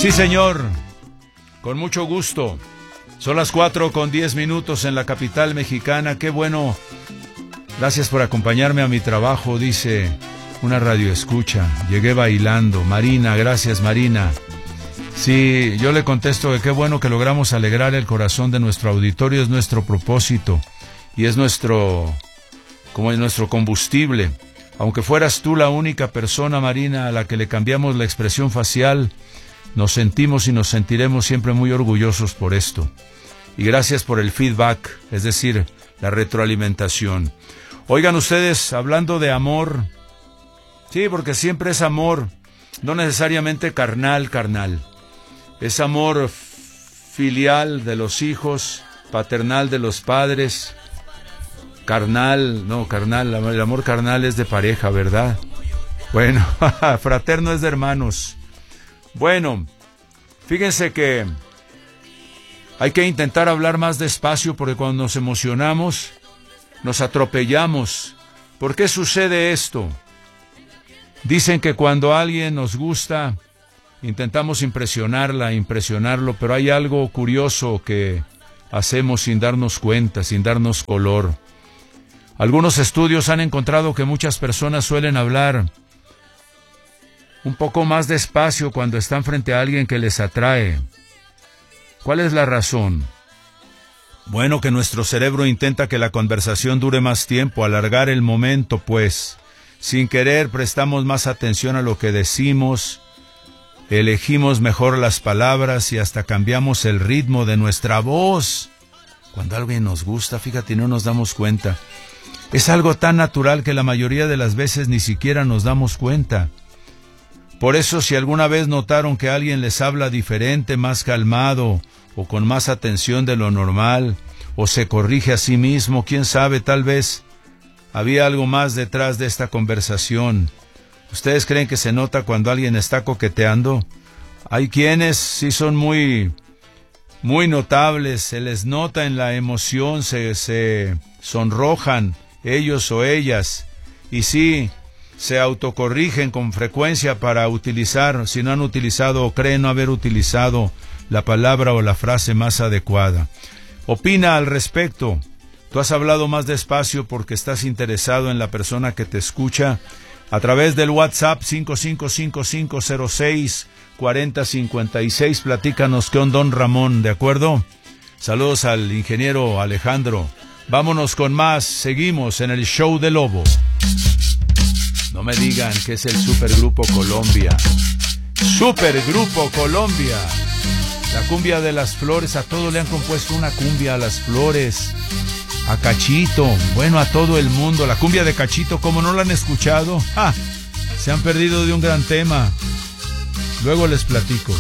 Sí, señor, con mucho gusto. Son las 4:10 en la capital mexicana. Qué bueno. Gracias por acompañarme a mi trabajo, dice una radioescucha. Llegué bailando. Marina, gracias, Marina. Sí, yo le contesto que qué bueno que logramos alegrar el corazón de nuestro auditorio. Es nuestro propósito y es nuestro combustible. Aunque fueras tú la única persona, Marina, a la que le cambiamos la expresión facial, nos sentimos y nos sentiremos siempre muy orgullosos por esto. Y gracias por el feedback, es decir, la retroalimentación. Oigan ustedes, hablando de amor, sí, porque siempre es amor, no necesariamente carnal. Es amor filial de los hijos, paternal de los padres, carnal, el amor carnal es de pareja, ¿verdad? Bueno, fraterno es de hermanos. Bueno, fíjense que hay que intentar hablar más despacio porque cuando nos emocionamos, nos atropellamos. ¿Por qué sucede esto? Dicen que cuando alguien nos gusta, intentamos impresionarlo, pero hay algo curioso que hacemos sin darnos cuenta, sin darnos color. Algunos estudios han encontrado que muchas personas suelen hablar un poco más despacio cuando están frente a alguien que les atrae. ¿Cuál es la razón? Bueno, que nuestro cerebro intenta que la conversación dure más tiempo, alargar el momento, pues, sin querer prestamos más atención a lo que decimos, elegimos mejor las palabras y hasta cambiamos el ritmo de nuestra voz. Cuando alguien nos gusta, fíjate, no nos damos cuenta. Es algo tan natural que la mayoría de las veces ni siquiera nos damos cuenta. Por eso, si alguna vez notaron que alguien les habla diferente, más calmado, o con más atención de lo normal, o se corrige a sí mismo, quién sabe, tal vez había algo más detrás de esta conversación. ¿Ustedes creen que se nota cuando alguien está coqueteando? Hay quienes sí son muy notables, se les nota en la emoción, se sonrojan ellos o ellas, y sí, se autocorrigen con frecuencia para utilizar, si no han utilizado o creen no haber utilizado la palabra o la frase más adecuada. Opina al respecto. Tú has hablado más despacio porque estás interesado en la persona que te escucha. A través del WhatsApp 5555064056, platícanos qué onda, don Ramón, ¿de acuerdo? Saludos al ingeniero Alejandro. Vámonos con más, seguimos en el show de Lobo. No me digan que es el Supergrupo Colombia. Supergrupo Colombia. La cumbia de las flores, a todos le han compuesto una cumbia a las flores. A Cachito, bueno, a todo el mundo. La cumbia de Cachito, ¿cómo no la han escuchado? ¡Ja! Se han perdido de un gran tema. Luego les platico.